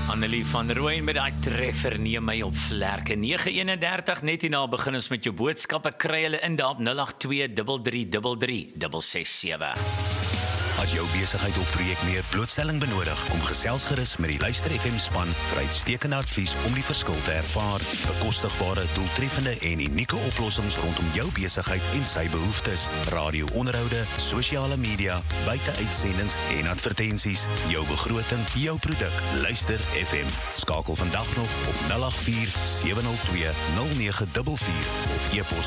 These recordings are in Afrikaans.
Annelie van Rooyen met die treffer neem my op vlerke. 9:31 net hierna begin ons met jou boodskappe. Kry hulle in daar op 082333667. As jou besigheid of projek meer blootstelling benodig, kom gesels gerus met die Luister FM span vir uitstekende advies om die verskil te ervaar. Bekostigbare, doeltreffende en unieke oplossings rondom jou besigheid en sy behoeftes. Radio-onderhoude, sosiale media, buiteuitsendings en advertensies. Jou begroting, jou produk. Luister FM. Skakel vandag nog op 084-702-0944 of e-pos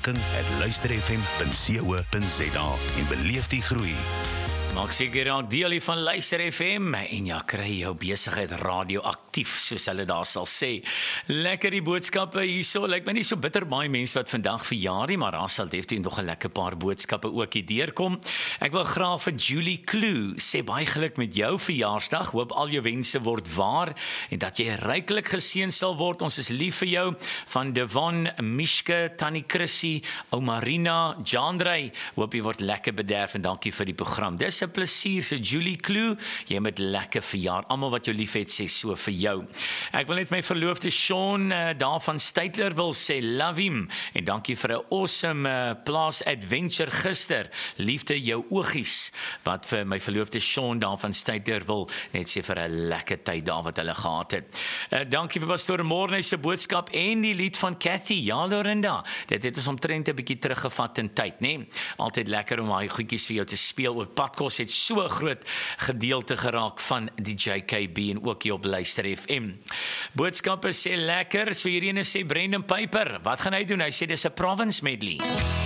bemarking@luisterfm.co.za en beleef die groei. Maak seker raak deel van Luister FM en ja, kry jou besigheid radioaktief, soos hulle daar sal sê. Lekker die boodskappe hierso, lyk my nie so bitter baie mense wat vandag verjaar nie, maar daar sal definitief nog 'n lekker paar boodskappe ook hier deurkom. Ek wil graag vir Julie Kloo sê baie geluk met jou verjaarsdag, hoop al jou wense word waar en dat jy ryklik geseën sal word. Ons is lief vir jou, van Devon, Mishke, Tannie Chrissy, ou Marina, Jandrey, hoop jy word lekker bederf en dankie vir die program. Dis 'n plesier, so Julie Kloo, jy moet lekker verjaar. Almal wat jou lief het, sê so vir jou. Ek wil net my verloofde Sean daar van Stytler wil sê, love him, en dankie vir 'n awesome plaas adventure gister. Liefde jou oogies, wat vir my verloofde Sean daar van Stytler wil net sê vir 'n lekker tyd daar wat hulle gehad het. Dankie vir Pastor Morne se boodskap en die lied van Cathy, ja Lorinda, dit het ons omtrent 'n bietjie teruggevat in tyd, né? Altyd lekker om daai goedjies vir jou te speel. Ook Padkos het so 'n groot gedeelte geraak van die JKB en ook hier op Luister FM. Boodskappe sê lekker, so hierine sê Brendan Piper, wat gaan hy doen? Hy sê dis 'n province medley.